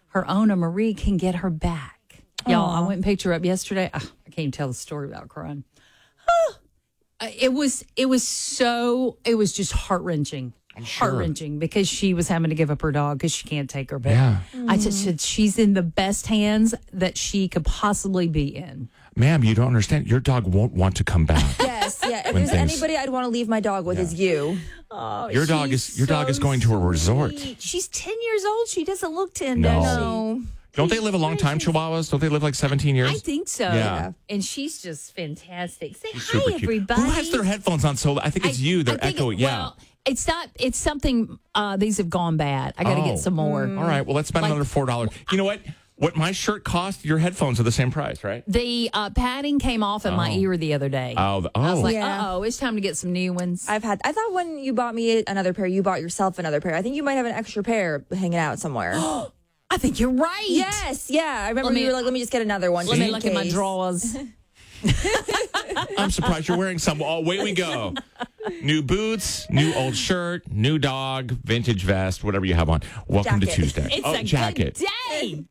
her Ona Marie can get her back. Y'all, I went and picked her up yesterday. I can't even tell the story without crying. It was just heart-wrenching. Heart-wrenching because she was having to give up her dog because she can't take her back. Yeah. I just said she's in the best hands that she could possibly be in. Ma'am, you don't understand. Your dog won't want to come back. Yes, yeah. If there's anybody I'd want to leave my dog with is you. Oh, your dog is going to a resort. She's 10 years old. She doesn't look 10. No. Don't they live a long time, Chihuahuas? Don't they live like 17 years? I think so. Yeah. And she's just fantastic. Say she's hi, everybody. Who has their headphones on? So I think it's you. They're echoing. Well, it's not. It's something. These have gone bad. I got to get some more. All right. Well, let's spend another $4. You know what? What my shirt cost, your headphones are the same price, right? The padding came off in my ear the other day. I was like, it's time to get some new ones. I thought when you bought me another pair, you bought yourself another pair. I think you might have an extra pair hanging out somewhere. I think you're right. Yes, yeah. I remember you were like, let me just get another one. Let me look at my drawers. I'm surprised you're wearing some. Oh, away we go. New boots, new old shirt, new dog, vintage vest, whatever you have on. Welcome to Tuesday. It's a jacket. Good day.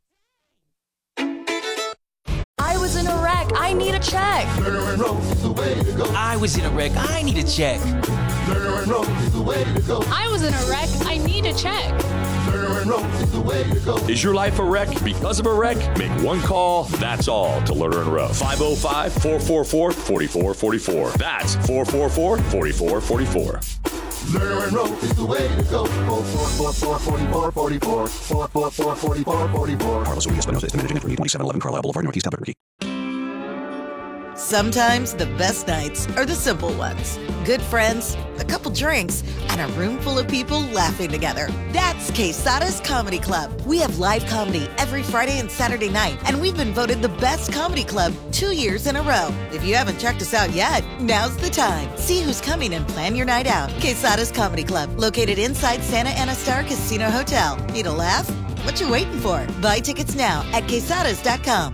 I was in a wreck. I need a check. I was in a wreck. I need a check. I was in a wreck. I need a check. Is your life a wreck because of a wreck? Make one call, that's all, to Lerner and Rowe. 505-444-4444. That's 444-4444. Lerner and Rowe is the way to go. 444-4444. 444-4444. Carlos Urias Espinosa, estimated agent for 2711 Carlisle Boulevard, Northeast Albuquerque. Sometimes the best nights are the simple ones. Good friends, a couple drinks, and a room full of people laughing together. That's Quesada's Comedy Club. We have live comedy every Friday and Saturday night, and we've been voted the best comedy club 2 years in a row. If you haven't checked us out yet, now's the time. See who's coming and plan your night out. Quesada's Comedy Club, located inside Santa Ana Star Casino Hotel. Need a laugh? What you waiting for? Buy tickets now at quesadas.com.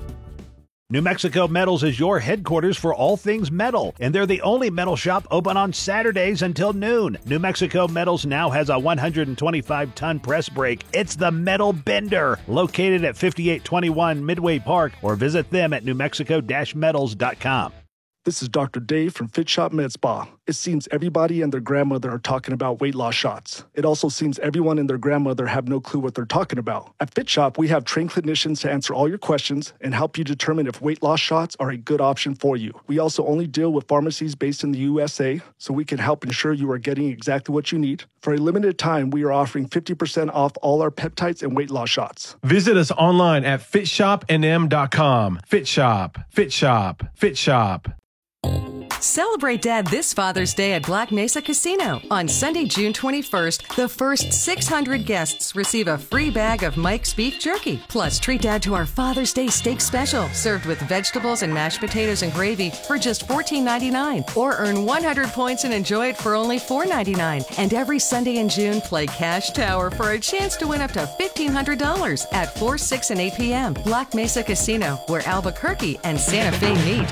New Mexico Metals is your headquarters for all things metal, and they're the only metal shop open on Saturdays until noon. New Mexico Metals now has a 125-ton press brake. It's the Metal Bender, located at 5821 Midway Park, or visit them at newmexico-metals.com. This is Dr. Dave from Fit Shop Med Spa. It seems everybody and their grandmother are talking about weight loss shots. It also seems everyone and their grandmother have no clue what they're talking about. At Fit Shop, we have trained clinicians to answer all your questions and help you determine if weight loss shots are a good option for you. We also only deal with pharmacies based in the USA, so we can help ensure you are getting exactly what you need. For a limited time, we are offering 50% off all our peptides and weight loss shots. Visit us online at fitshopnm.com. Fit Shop, Fit Shop, Fit Shop. Celebrate Dad this Father's Day at Black Mesa Casino. On Sunday, June 21st, the first 600 guests receive a free bag of Mike's Beef Jerky. Plus, treat Dad to our Father's Day Steak Special, served with vegetables and mashed potatoes and gravy for just $14.99. Or earn 100 points and enjoy it for only $4.99. And every Sunday in June, play Cash Tower for a chance to win up to $1,500 at 4, 6, and 8 p.m. Black Mesa Casino, where Albuquerque and Santa Fe meet.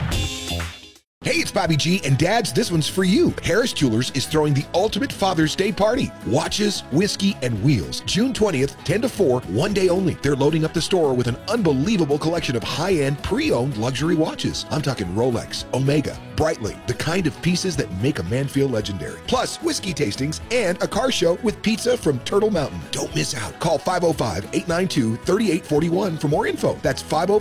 Hey, it's Bobby G, and Dads, this one's for you. Harris Jewelers is throwing the ultimate Father's Day party. Watches, whiskey, and wheels. June 20th, 10 to 4, one day only. They're loading up the store with an unbelievable collection of high-end, pre-owned luxury watches. I'm talking Rolex, Omega, Breitling, the kind of pieces that make a man feel legendary. Plus, whiskey tastings and a car show with pizza from Turtle Mountain. Don't miss out. Call 505-892-3841 for more info. That's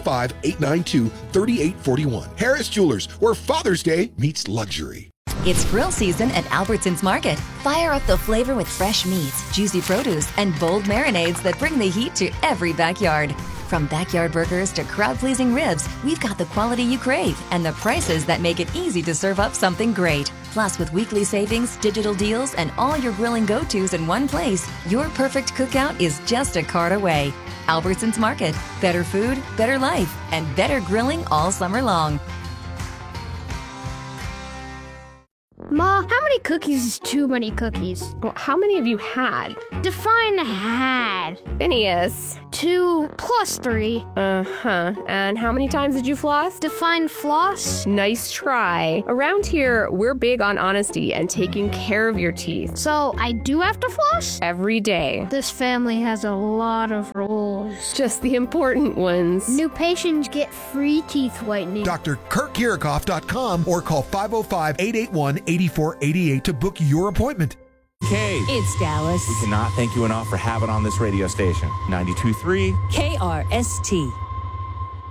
505-892-3841. Harris Jewelers, where Father's Day meets luxury. It's grill season at Albertsons Market. Fire up the flavor with fresh meats, juicy produce, and bold marinades that bring the heat to every backyard. From backyard burgers to crowd-pleasing ribs, we've got the quality you crave and the prices that make it easy to serve up something great. Plus, with weekly savings, digital deals, and all your grilling go-tos in one place, your perfect cookout is just a cart away. Albertsons Market. Better food, better life, and better grilling all summer long. Ma, how many cookies is too many cookies? Well, how many have you had? Define had. Phineas. 2 plus 3. Uh-huh. And how many times did you floss? Define floss. Nice try. Around here, we're big on honesty and taking care of your teeth. So I do have to floss? Every day. This family has a lot of rules. Just the important ones. New patients get free teeth whitening. Dr. KurtKirikoff.com or call 505-881-8488 to book your appointment. Okay. It's Dallas. We cannot thank you enough for having on this radio station. 92.3 KRST.